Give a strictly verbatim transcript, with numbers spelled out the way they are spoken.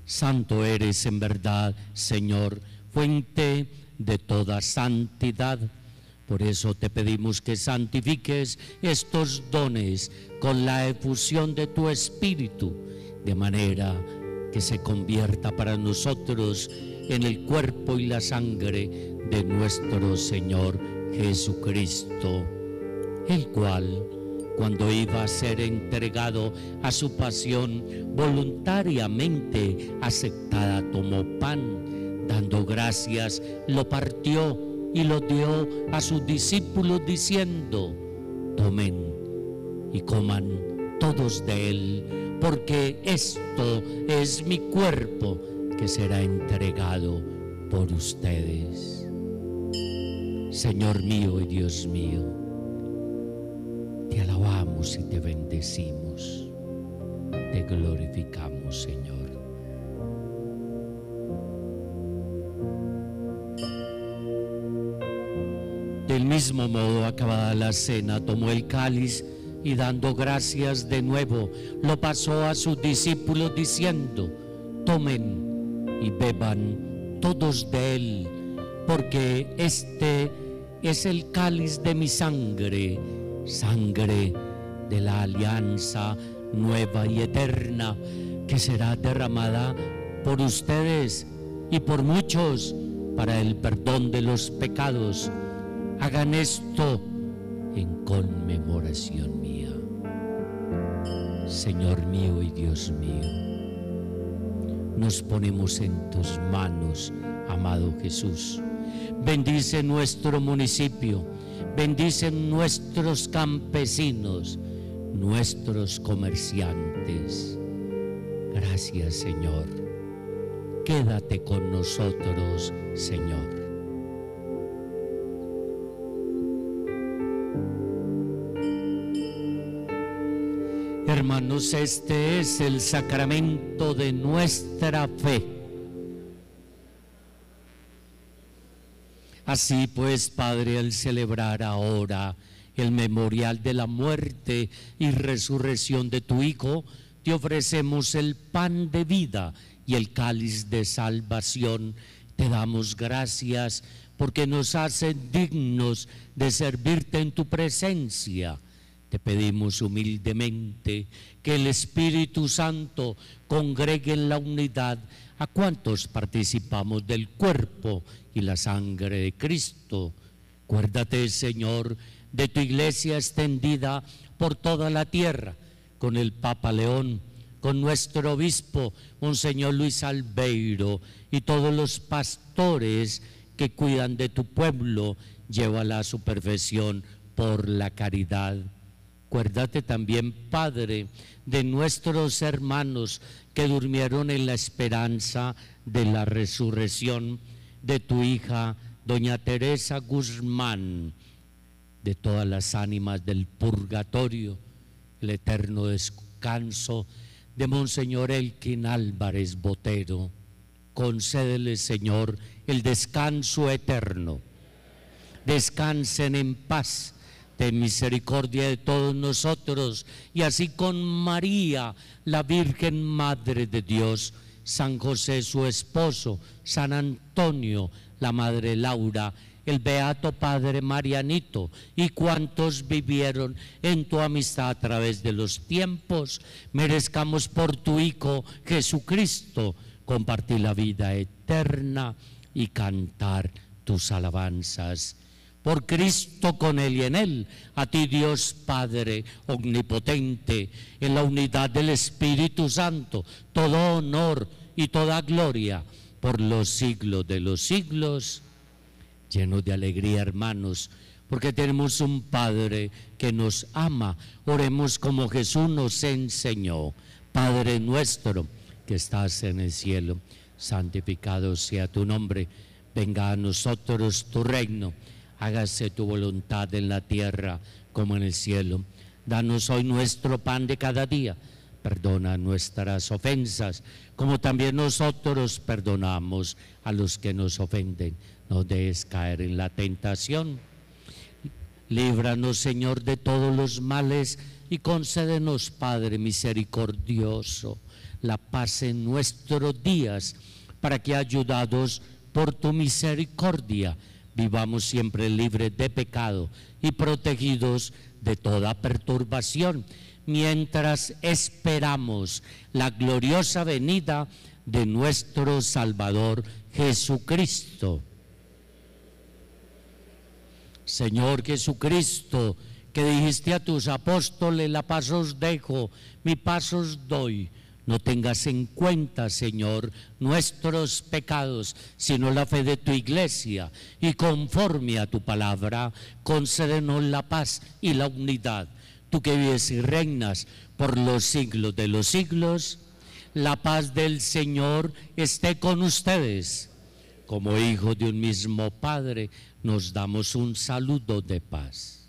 Santo eres en verdad, Señor, fuente de toda santidad. Por eso te pedimos que santifiques estos dones con la efusión de tu Espíritu, de manera que se convierta para nosotros en el cuerpo y la sangre de nuestro Señor Jesucristo, el cual, cuando iba a ser entregado a su pasión, voluntariamente aceptada, tomó pan, dando gracias, lo partió y lo dio a sus discípulos diciendo: tomen y coman todos de él, porque esto es mi cuerpo que será entregado por ustedes. Señor mío y Dios mío, te alabamos y te bendecimos, te glorificamos, Señor. Del mismo modo, acabada la cena, tomó el cáliz y dando gracias de nuevo, lo pasó a sus discípulos diciendo: tomen y beban todos de él, porque este es el cáliz de mi sangre, sangre de la alianza nueva y eterna, que será derramada por ustedes y por muchos para el perdón de los pecados. Hagan esto en conmemoración mía. Señor mío y Dios mío, nos ponemos en tus manos, amado Jesús. Bendice nuestro municipio, bendice nuestros campesinos, nuestros comerciantes. Gracias, Señor. Quédate con nosotros, Señor. Hermanos, este es el sacramento de nuestra fe. Así pues, Padre, al celebrar ahora el memorial de la muerte y resurrección de tu Hijo, te ofrecemos el pan de vida y el cáliz de salvación. Te damos gracias porque nos haces dignos de servirte en tu presencia. Te pedimos humildemente que el Espíritu Santo congregue en la unidad a cuantos participamos del cuerpo y la sangre de Cristo. Acuérdate, Señor, de tu iglesia extendida por toda la tierra, con el Papa León, con nuestro obispo, Monseñor Luis Albeiro, y todos los pastores que cuidan de tu pueblo. Llévala a su perfección por la caridad. Acuérdate también, Padre, de nuestros hermanos que durmieron en la esperanza de la resurrección, de tu hija, doña Teresa Guzmán, de todas las ánimas del purgatorio, el eterno descanso de Monseñor Elkin Álvarez Botero. Concédele, Señor, el descanso eterno. Descansen en paz. Ten misericordia de todos nosotros, y así con María, la Virgen Madre de Dios, San José su esposo, San Antonio, la Madre Laura, el Beato Padre Marianito, y cuantos vivieron en tu amistad a través de los tiempos, merezcamos por tu Hijo Jesucristo compartir la vida eterna y cantar tus alabanzas. Por Cristo, con Él y en Él, a ti Dios Padre omnipotente, en la unidad del Espíritu Santo, todo honor y toda gloria por los siglos de los siglos. Llenos de alegría, hermanos, porque tenemos un Padre que nos ama. Oremos como Jesús nos enseñó. Padre nuestro que estás en el cielo, santificado sea tu nombre. Venga a nosotros tu reino. Hágase tu voluntad en la tierra como en el cielo. Danos hoy nuestro pan de cada día. Perdona nuestras ofensas, como también nosotros perdonamos a los que nos ofenden. No dejes caer en la tentación. Líbranos, Señor, de todos los males y concédenos, Padre misericordioso, la paz en nuestros días, para que, ayudados por tu misericordia, vivamos siempre libres de pecado y protegidos de toda perturbación, mientras esperamos la gloriosa venida de nuestro Salvador Jesucristo. Señor Jesucristo, que dijiste a tus apóstoles: la paz os dejo, mi paz os doy. No tengas en cuenta, Señor, nuestros pecados, sino la fe de tu iglesia, y conforme a tu palabra, concédenos la paz y la unidad. Tú que vives y reinas por los siglos de los siglos, la paz del Señor esté con ustedes. Como hijos de un mismo Padre, nos damos un saludo de paz.